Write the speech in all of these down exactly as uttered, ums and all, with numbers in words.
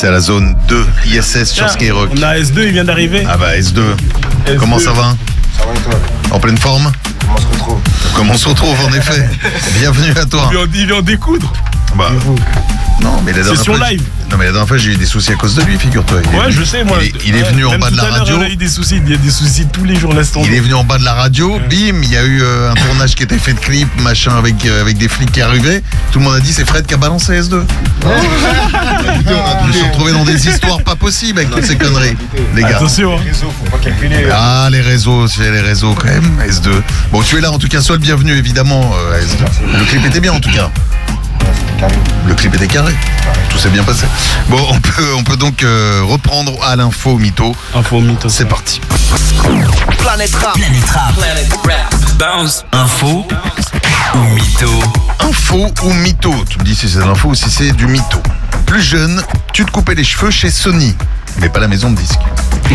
C'est à la zone deux, I S S sur Tiens, Skyrock. On a S deux, il vient d'arriver. Ah bah S deux. S deux. Comment ça va? Ça va et toi? En pleine forme? Comment on se retrouve? Comment on se retrouve en effet? Bienvenue à toi. Il vient, il vient découdre. Bah, non, mais la dernière Session fois, live. Non, mais la dernière fois, j'ai eu des soucis à cause de lui, figure-toi. Il est Ouais, venu- je sais, moi. Il est, il est Ouais, venu en même bas de tout la à l'heure, radio. On a eu des soucis, il y a des soucis tous les jours, laisse tomber. Il est venu en bas de la radio, bim, il y a eu euh, un tournage qui était fait de clip, machin, avec, euh, avec des flics qui arrivaient. Tout le monde a dit c'est Fred qui a balancé S deux. Je me suis retrouvé dans des histoires pas possibles avec toutes ces conneries, les gars. Attention, hein. Les réseaux, faut pas calculer. Ah, les réseaux, c'est les réseaux quand même, S deux. Bon, tu es là en tout cas, sois le bienvenu évidemment, euh, S deux. Le clip était bien en tout cas. Carré. Le clip était carré. Tout s'est bien passé. Bon, on peut, on peut donc euh, reprendre à l'info mytho. Info mytho. C'est parti. Planète Rap. Planète Rap. Planète Rap. Bounce. Info ou mytho? Info ou mytho? Tu me dis si c'est de l'info ou si c'est du mytho. Plus jeune, tu te coupais les cheveux chez Sony, mais pas la maison de disques.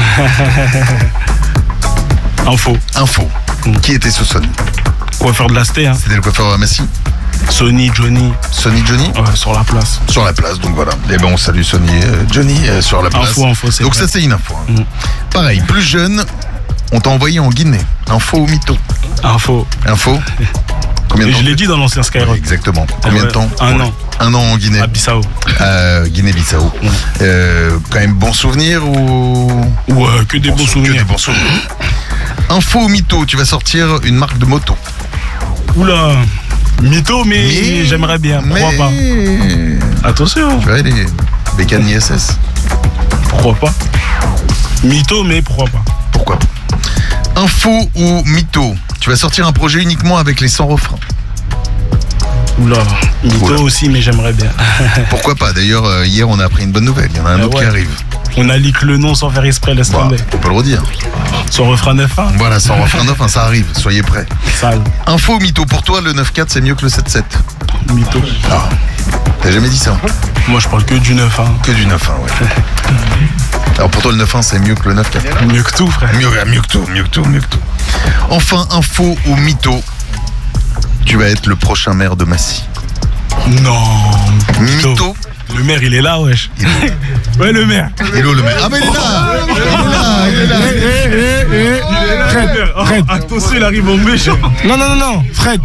Info. Info. Qui était ce Sony? Coiffeur de la Sté, hein. C'était le coiffeur à Massy. Sony, Johnny, Sony Johnny euh, sur la place. sur la place, donc voilà. Et ben on salue Sony euh, Johnny euh, sur la place. Info, info, c'est Donc vrai. ça c'est une info. hein. Mm. Pareil, plus jeune, on t'a envoyé en Guinée. Info ou mytho? Info. Info. Combien de Et temps je l'ai dit dans l'ancien Ouais, Skyrock. exactement. Combien Ouais, de temps? un an. Un an en Guinée. À Bissau. Euh, Guinée-Bissau. Mm. Euh, quand même bon souvenir ou Ou euh, que des beaux Que souvenirs. des bons souvenirs. Info ou mytho, tu vas sortir une marque de moto. Oula. Mytho, mais, Mais- j'aimerais bien. Pourquoi Mais pas? Attention. tu vois les bécanes I S S. Pourquoi pas? Mytho, mais pourquoi pas? Pourquoi pas? Info ou mytho, tu vas sortir un projet uniquement avec les cent refrains. Oula. Mytho Oula. aussi, mais j'aimerais bien. Pourquoi pas? D'ailleurs, euh, hier on a appris une bonne nouvelle. Il y en a un Ah autre ouais. qui arrive. On a leak le nom sans faire exprès, laisse Bah, tomber. on peut le redire. Son refrain neuf un. Voilà, sans refrain neuf, hein, ça arrive. Soyez prêts. Sale. Info ou mytho, pour toi, le neuf quatre c'est mieux que le sept sept. Mytho. Ah, t'as jamais dit ça? Moi, je parle que du neuf un. Que du neuf un, ouais. Alors pour toi, le neuf un c'est mieux que le neuf quatre. Mieux que tout, frère. Mieux, mieux que tout, mieux que tout, mieux que tout. Enfin, info ou mytho, tu vas être le prochain maire de Massy. Non. Mytho? Le maire, il est là, wesh. Ouais, le maire. Hello le maire. Ah mais il est là. Il est là, il est là. Fred, Fred. Attention, il arrive au méchant. Non, non, non, non, Fred.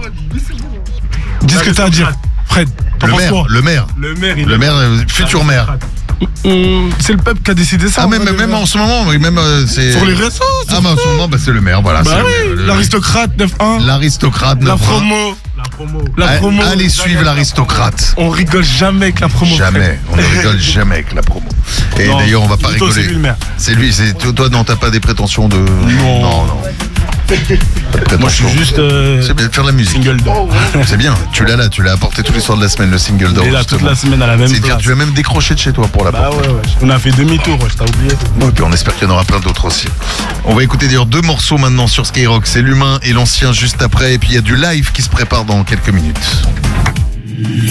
Dis ce que t'as à dire. Fred, t'en Le penses maire, quoi? le maire. Le maire, il Le est maire, euh, futur maire. Hum, C'est le peuple qui a décidé ça. Ah en même, vrai, même le- en ce moment, oui, même euh, c'est... Sur les réseaux. Ah bah en ce moment, bah, c'est le maire, voilà. Bah c'est oui, le- le- l'aristocrate neuf un. L'aristocrate. La neuf un. promo. La promo. La Allez- promo. Allez suivre l'aristocrate. On rigole jamais avec la promo. Fred. Jamais, on ne rigole jamais avec la promo. Et Non, d'ailleurs, on va pas plutôt, rigoler. c'est lui, le maire. C'est lui, c'est toi, non, t'as pas des prétentions de. Non. non. non. Pas de Moi, je suis prétentions. juste euh, C'est bien de faire de la musique. single d'or. C'est bien, tu l'as là, tu l'as apporté tous les soirs de la semaine, le single d'or. Il est là toute justement. la semaine à la même C'est dire, place. tu l'as même décroché de chez toi pour la Bah ouais, ouais. On a fait demi-tour, wesh, t'as oublié. Et puis on espère qu'il y en aura plein d'autres aussi. On va écouter d'ailleurs deux morceaux maintenant sur Skyrock. C'est l'humain et l'ancien juste après. Et puis il y a du live qui se prépare dans quelques minutes.